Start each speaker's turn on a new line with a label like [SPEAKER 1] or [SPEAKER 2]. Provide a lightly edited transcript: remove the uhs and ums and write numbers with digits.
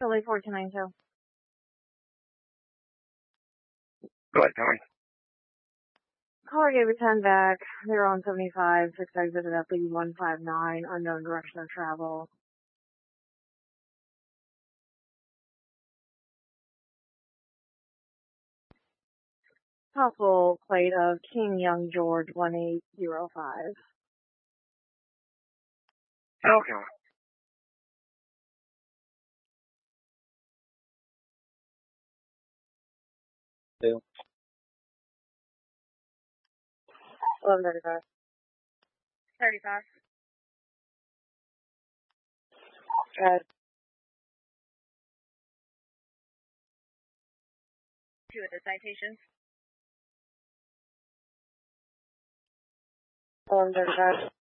[SPEAKER 1] Philly 1492.
[SPEAKER 2] Go ahead, Tony.
[SPEAKER 1] Caller gave a 10 back. They're on 75. 6 exited at lead 159. Unknown direction of travel. Possible plate of King Young George 1805.
[SPEAKER 2] Okay.
[SPEAKER 3] Two.
[SPEAKER 1] 1135. 35. Red. 2 at the citation. 1135.